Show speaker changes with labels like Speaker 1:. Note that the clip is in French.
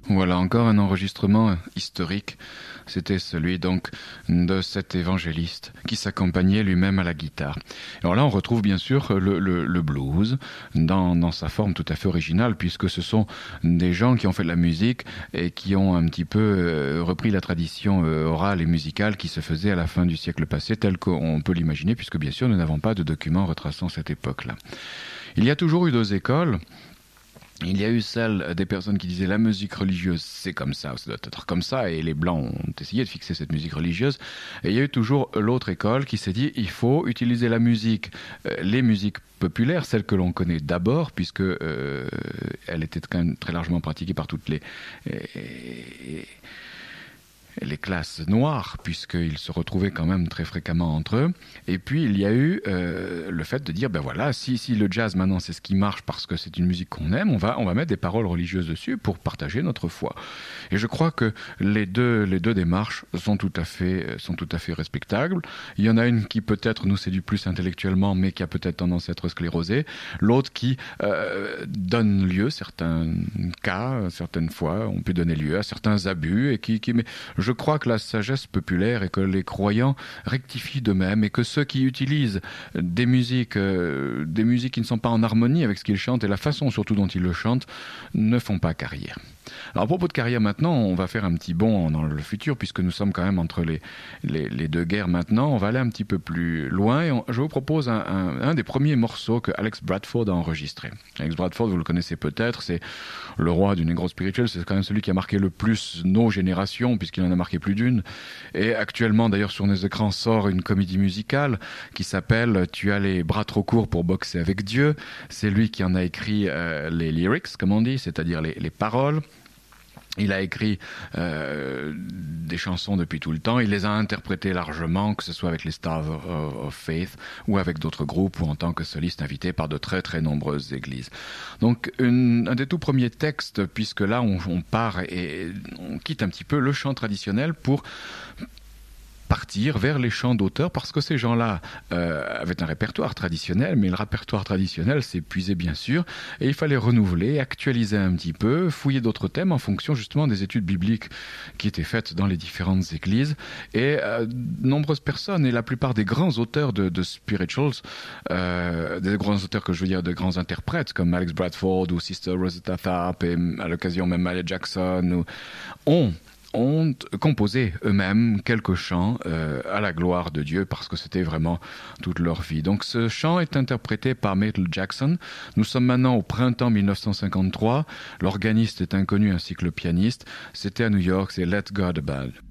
Speaker 1: Voilà encore un enregistrement historique. C'était celui donc de cet évangéliste qui s'accompagnait lui-même à la guitare. Alors là, on retrouve bien sûr le blues dans sa forme tout à fait originale, puisque ce sont des gens qui ont fait de la musique et qui ont un petit peu repris la tradition orale et musicale qui se faisait à la fin du siècle passé, telle qu'on peut l'imaginer, puisque bien sûr nous n'avons pas de documents retraçant cette époque-là. Il y a toujours eu deux écoles. Il y a eu celle des personnes qui disaient la musique religieuse, c'est comme ça doit être comme ça, et les Blancs ont essayé de fixer cette musique religieuse. Et il y a eu toujours l'autre école qui s'est dit il faut utiliser la musique, les musiques populaires, celles que l'on connaît d'abord, puisque elle était quand même très largement pratiquée par toutes les classes noires, puisqu'ils se retrouvaient quand même très fréquemment entre eux. Et puis il y a eu le fait de dire, ben voilà, si le jazz maintenant c'est ce qui marche parce que c'est une musique qu'on aime, on va mettre des paroles religieuses dessus pour partager notre foi. Et je crois que les deux démarches sont tout à fait respectables. Il y en a une qui peut-être nous séduit plus intellectuellement, mais qui a peut-être tendance à être sclérosée. L'autre qui donne lieu, certains cas, certaines fois, ont pu donner lieu à certains abus et mais je crois que la sagesse populaire et que les croyants rectifient d'eux-mêmes et que ceux qui utilisent des musiques qui ne sont pas en harmonie avec ce qu'ils chantent et la façon surtout dont ils le chantent ne font pas carrière. Alors à propos de carrière maintenant, on va faire un petit bond dans le futur puisque nous sommes quand même entre les deux guerres maintenant. On va aller un petit peu plus loin et je vous propose un des premiers morceaux que Alex Bradford a enregistré. Alex Bradford, vous le connaissez peut-être, c'est le roi du négro spirituel, c'est quand même celui qui a marqué le plus nos générations puisqu'il en a marqué plus d'une. Et actuellement d'ailleurs sur nos écrans sort une comédie musicale qui s'appelle Tu as les bras trop courts pour boxer avec Dieu. C'est lui qui en a écrit les lyrics, comme on dit, c'est-à-dire les paroles. Il a écrit des chansons depuis tout le temps. Il les a interprétées largement, que ce soit avec les Stars of Faith ou avec d'autres groupes ou en tant que soliste invité par de très très nombreuses églises. Donc un des tout premiers textes, puisque là on part et on quitte un petit peu le chant traditionnel pour partir vers les chants d'auteurs parce que ces gens-là avaient un répertoire traditionnel, mais le répertoire traditionnel s'épuisait bien sûr et il fallait renouveler, actualiser un petit peu, fouiller d'autres thèmes en fonction justement des études bibliques qui étaient faites dans les différentes églises et nombreuses personnes et la plupart des grands auteurs de spirituals, des grands auteurs que je veux dire de grands interprètes comme Alex Bradford ou Sister Rosetta Tharpe et à l'occasion même Mahalia Jackson ont composé eux-mêmes quelques chants à la gloire de Dieu parce que c'était vraiment toute leur vie. Donc ce chant est interprété par Michael Jackson. Nous sommes maintenant au printemps 1953. L'organiste est inconnu ainsi que le pianiste. C'était à New York, c'est Let God Abide.